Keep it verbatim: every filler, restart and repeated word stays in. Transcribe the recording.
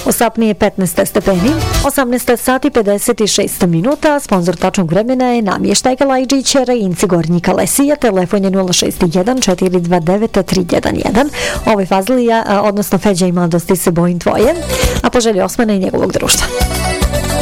U Sapni je petnaest stepeni, osamnaest sati pedeset šest minuta, sponsor tačnog vremena je namještaj Kalajđić, Rejinci Gornji Kalesija, telefon je nula šest jedan četiri dva devet tri jedan jedan. Ovo je Fazlija, odnosno Feđa i mladosti se bojim tvoje, a poželji Osmana i njegovog društva.